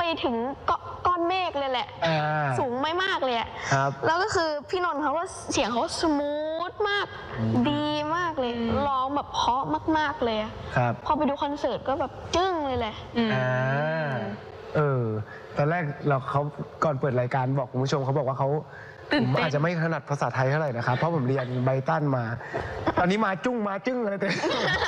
ถึงก้อนเมฆเลยแหละสูงไม่มากเลยครับแล้วก็คือพี่นนท์เขาก็เสียงเขาสมูทมากดีมากเลยร้องแบบเพราะมากๆเลยครับพอไปดูคอนเสิร์ตก็แบบจึ้งเลยแหละตอนแรกเขาก่อนเปิดรายการบอกคุณผู้ชมเขาบอกว่าเขาผมอาจจะไม่ถนัดภาษาไทยเท่าไหร่นะครับเพราะผมเรียนไบตันมาตอนนี้มาจุ้งมาจึ้งอะไรเต็ม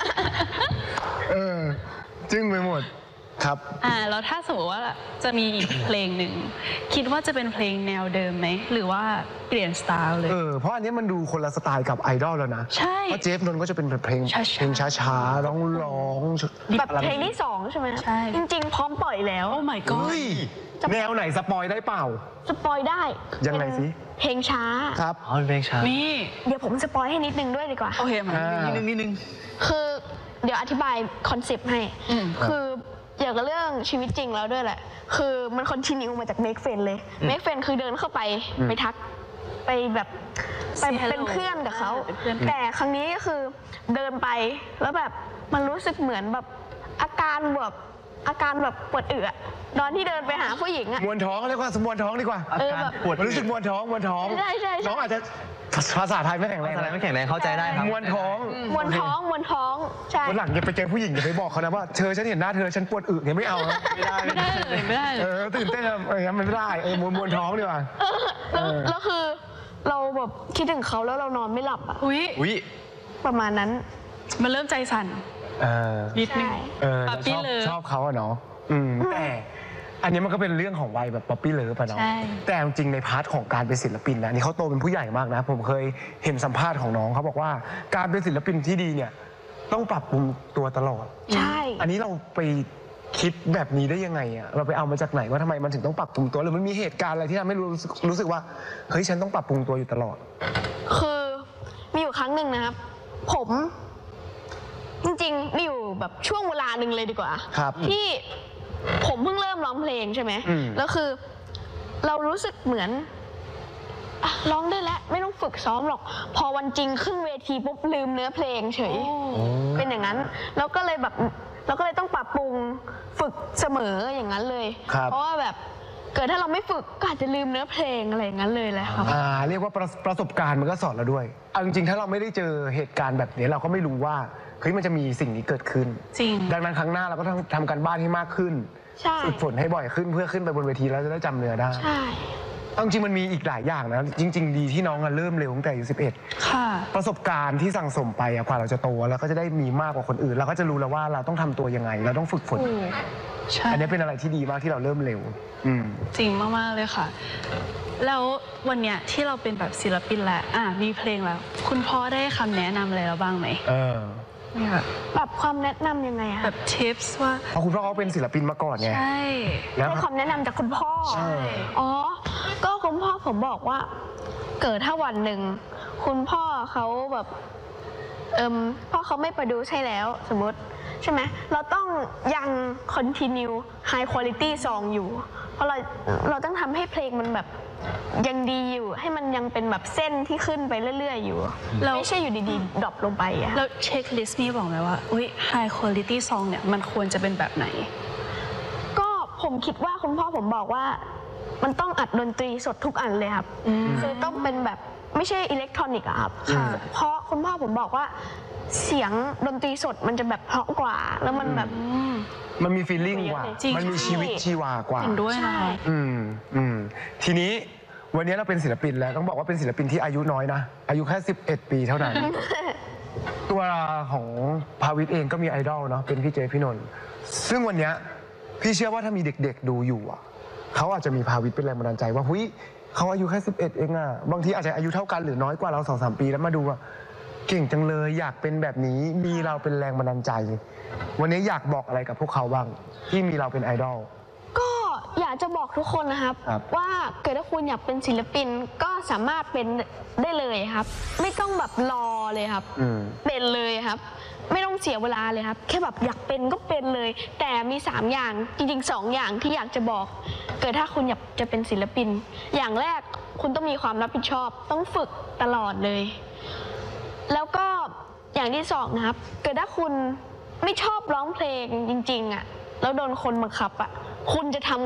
จึ้งไปหมดครับแล้วถ้าสมมติว่าจะมีอีกเพลงหนึ่งคิดว่าจะเป็นเพลงแนวเดิมไหมหรือว่าเปลี่ยนสไตล์เลยเพราะอันนี้มันดูคนละสไตล์กับไอดอลแล้วนะใช่เพราะเจฟนนท์ก็จะเป็นเพลงช้าๆร้องแบบเพลงที่2ใช่ไหมใช่จริงๆพร้อมปล่อยแล้วโอ้ my god แนวไหนสปอยได้เปล่าสปอยได้ยังไงสิเพลงช้าครับเพลงช้านี่เดี๋ยวผมสปอยให้นิดนึงด้วยดีกว่าโอเคมานิดนึงคือเดี๋ยวอธิบายคอนเซปต์ให้คือเกี่ยวกับเรื่องชีวิตจริงแล้วด้วยแหละคือมันคอนติเนียมาจากเมคเฟนเลยเมคเฟนคือเดินเข้าไปทักไปแบบไปเป็นเพื่อนกับเขาแต่ครั้งนี้ก็คือเดินไปแล้วแบบมันรู้สึกเหมือนแบบอาการแบบปวดอึตอนที่เดินไปหาผู้หญิงมวนท้องเรียกว่าสมวนท้องดีกว่าแบบปวดรู้สึกมวนท้องใช่น้องอาจจะภาษาไทยไม่แข็งแรงเข้าใจได้ครับมวนท้องใช่วันหลังอย่าไปเจอผู้หญิงอย่าไปบอกเขานะว่าเธอฉันเห็นหน้าเธอฉันปวดอึเนี่ยไม่เอาไม่ได้เลยตื่นเต้นมันไม่ได้มวนท้องดีกว่าแล้วคือเราแบบคิดถึงเขาแล้วเรานอนไม่หลับอุ้ยประมาณนั้นมันเริ่มใจสั่นนิดนึงป๊อปปี้เลิฟชอบเขาเนาะแต่อันนี้มันก็เป็นเรื่องของวัยแบบป๊อปปี้เลิฟอะเนาะแต่จริงในพาร์ทของการเป็นศิลปินนะนี่เขาโตเป็นผู้ใหญ่มากนะผมเคยเห็นสัมภาษณ์ของน้องเขาบอกว่าการเป็นศิลปินที่ดีเนี่ยต้องปรับปรุงตัวตลอดใช่อันนี้เราไปคิดแบบนี้ได้ยังไงอะเราไปเอามาจากไหนว่าทำไมมันถึงต้องปรับปรุงตัวหรือมันมีเหตุการณ์อะไรที่ทำให้รู้สึกว่าเฮ้ยฉันต้องปรับปรุงตัวอยู่ตลอดคือมีอยู่ครั้งหนึ่งนะครับผมจริงๆมีอยู่แบบช่วงเวลาหนึ่งเลยดีกว่าที่ผมเพิ่งเริ่มร้องเพลงใช่ไหมแล้วคือเรารู้สึกเหมือนร้องได้แล้วไม่ต้องฝึกซ้อมหรอกพอวันจริงขึ้นเวทีปุ๊บลืมเนื้อเพลงเฉยเป็นอย่างนั้นแล้วก็เลยต้องปรับปรุงฝึกเสมออย่างนั้นเลยเพราะว่าแบบเกิดถ้าเราไม่ฝึกก็อาจจะลืมเนื้อเพลงอะไรอย่างนั้นเลยแหละครับเรียกว่าประสบการณ์มันก็สอนเราด้วยเอาจริงๆถ้าเราไม่ได้เจอเหตุการณ์แบบนี้เราก็ไม่รู้ว่าเฮ้ยมันจะมีสิ่งนี้เกิดขึ้นจริงดังนั้นครั้งหน้าเราก็ต้องทำการบ้านให้มากขึ้นฝึกฝนให้บ่อยขึ้นเพื่อขึ้นไปบนเวทีแล้วจะได้จำเนื้อได้ใช่จริงมันมีอีกหลายอย่างนะจริงๆดีที่น้องเริ่มเร็วตั้งแต่อายุ11 ค่ะประสบการณ์ที่สั่งสมไปกว่าเราจะโตแล้วก็จะได้มีมากกว่าคนอื่นเราก็จะรู้แล้วว่าเราต้องทำตัวยังไงเราต้องฝึกฝนอันนี้เป็นอะไรที่ดีมากที่เราเริ่มเร็วจริงมากๆเลยค่ะแล้ววันเนี้ยที่เราเป็นแบบศิลปินแล้วมีเพลงแล้วคุณพ่อได้คำแนะนำอะไรเราบ้างไหมแบบความแนะนำยังไงคะแบบทิปส์ว่าเพราะคุณพ่อเขาเป็นศิลปินมาก่อนไงใช่แล้วความแนะนำจากคุณพ่อก็คุณพ่อผมบอกว่าเกิดถ้าวันหนึ่งคุณพ่อเขาแบบพ่อเขาไม่โปรดิวซ์ให้แล้วสมมติใช่ไหมเราต้องยัง continue high quality song อยู่เพราะเราต้องทำให้เพลงมันแบบยังดีอยู่ให้มันยังเป็นแบบเส้นที่ขึ้นไปเรื่อยๆอยู่ไม่ใช่อยู่ดีๆดรอปลงไปแล้วเช็คลิสต์นี่บอกไหมว่าhigh quality song เนี่ยมันควรจะเป็นแบบไหนก็ผมคิดว่าคุณพ่อผมบอกว่ามันต้องอัดดนตรีสดทุกอันเลยครับคือต้องเป็นแบบไม่ใช่อิเล็กทรอนิกส์ครับเพราะคุณพ่อผมบอกว่าเสียงดนตรีสดมันจะแบบเพราะกว่าแล้วมันแบบมันมีฟีลลิ่งกว่ามันมีชีวิตชีวากว่าด้วยนะทีนี้วันนี้เราเป็นศิลปินแล้วต้องบอกว่าเป็นศิลปินที่อายุน้อยนะอายุแค่11 ปีเท่านั้นตัวของภาวิตเองก็มีไอดอลเนาะเป็นพี่เจพี่นนท์ซึ่งวันนี้พี่เชื่อว่าถ้ามีเด็กๆดูอยู่เขาอาจจะมีภาวิตเป็นแรงบันดาลใจว่าเฮ้ยเขาอายุแค่11เองบางทีอาจจะอายุเท่ากันหรือน้อยกว่าเรา2-3 ปีแล้วมาดูว่าเก่งจังเลยอยากเป็นแบบนี้มีเราเป็นแรงบันดาลใจวันนี้อยากบอกอะไรกับพวกเขาบ้างที่มีเราเป็นไอดอลก็อยากจะบอกทุกคนนะครับว่าเกิดถ้าคุณอยากเป็นศิลปินก็สามารถเป็นได้เลยครับไม่ต้องแบบรอเลยครับเป็นเลยครับไม่ต้องเสียเวลาเลยครับแค่แบบอยากเป็นก็เป็นเลยแต่มี3อย่างจริงๆ2อย่างที่อยากจะบอกเกิดถ้าคุณอยากจะเป็นศิลปินอย่างแรกคุณต้องมีความรับผิดชอบต้องฝึกตลอดเลยแล้วก็อย่างที่2นะครับเกิดถ้าคุณไม่ชอบร้องเพลงจริงๆแล้วโดนคนบังคับคุณจะทำ